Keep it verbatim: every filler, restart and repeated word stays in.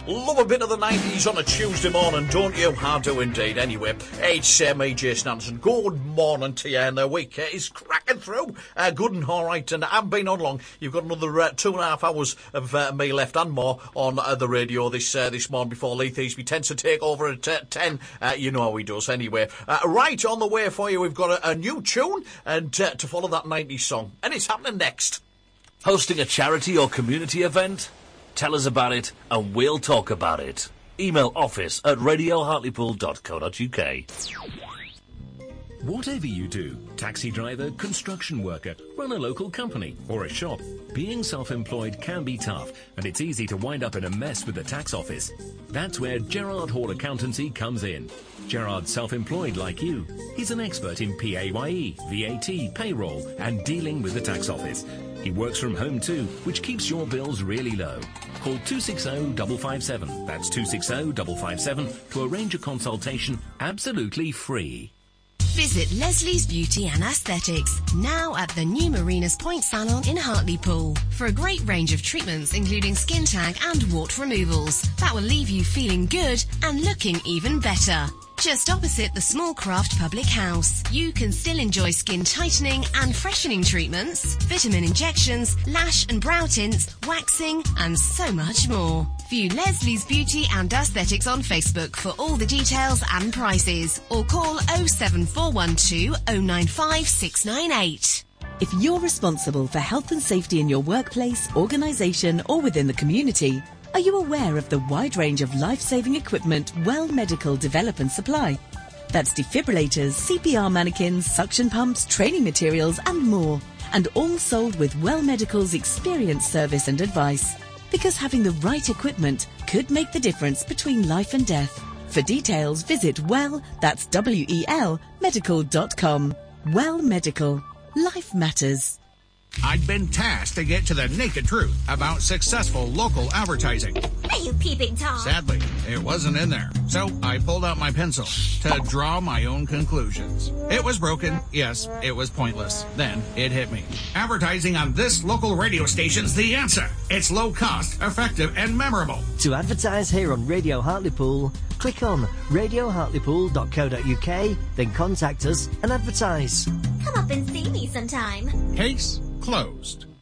Love a bit of the nineties on a Tuesday morning, don't you? I do indeed. Anyway, it's uh, me, Jason Anderson. Good morning to you, and the week uh, is cracking through. Uh, good and all right, and I haven't been on long. You've got another uh, two and a half hours of uh, me left and more on uh, the radio this uh, this morning before Leith Eastby tends to take over at uh, ten. Uh, you know how he does anyway. Uh, right on the way for you, we've got a, a new tune and uh, to follow that nineties song, and it's happening next. Hosting a charity or community event? Tell us about it and we'll talk about it. Email office at radio hartlepool dot co dot uk. Whatever you do, taxi driver, construction worker, run a local company or a shop, being self-employed can be tough, and it's easy to wind up in a mess with the tax office. That's where Gerard Hall Accountancy comes in. Gerard's self-employed like you. He's an expert in P A Y E, V A T, payroll, and dealing with the tax office. He works from home too, which keeps your bills really low. Call two six zero five five seven, that's two six zero five five seven, to arrange a consultation absolutely free. Visit Leslie's Beauty and Aesthetics, now at the new Marinas Point Salon in Hartlepool, for a great range of treatments including skin tag and wart removals that will leave you feeling good and looking even better. Just opposite the Small Craft Public House, you can still enjoy skin tightening and freshening treatments, vitamin injections, lash and brow tints, waxing, and so much more. View Leslie's Beauty and Aesthetics on Facebook for all the details and prices, or call oh seven four one two oh nine five six nine eight. If you're responsible for health and safety in your workplace, organisation, or within the community, are you aware of the wide range of life-saving equipment Well Medical develop and supply? That's defibrillators, C P R mannequins, suction pumps, training materials and more. And all sold with Well Medical's experienced service and advice. Because having the right equipment could make the difference between life and death. For details, visit Well, that's W E L, medical dot com. Well Medical. Life matters. I'd been tasked to get to the naked truth about successful local advertising. Are you peeping Tom? Sadly, it wasn't in there. So I pulled out my pencil to draw my own conclusions. It was broken. Yes, it was pointless. Then it hit me. Advertising on this local radio station's the answer. It's low cost, effective, and memorable. To advertise here on Radio Hartlepool, click on radio hartlepool dot co dot uk, then contact us and advertise. Come up and see me sometime. Case closed.